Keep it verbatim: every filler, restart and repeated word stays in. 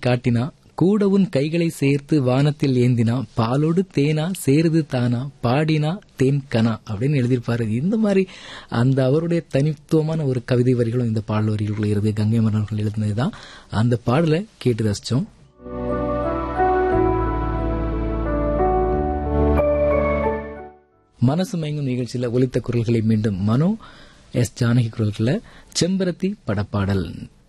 காட்டினா, கூட உன் கைகளை சேர்த்து வானத்தில் ஏந்தினா, பாலோடு தேனா சேருது தானா, பாடினா தேன் கனா அப்படின்னு எழுதியிருப்பாரு. இந்த மாதிரி அந்த அவருடைய தனித்துவமான ஒரு கவிதை வரிகளும் இந்த பாடல் வரிகளுக்குள்ள இருந்து கங்கை மன்னர்கள் எழுதினதுதான். அந்த பாடலை கேட்டு ரசிச்சோம். மனசு மயங்கும் நிகழ்ச்சியில ஒலித்த குரல்களை மீண்டும் மனோ எஸ் ஜானகி குரல்கள செம்பருத்தி படப்பாடல்.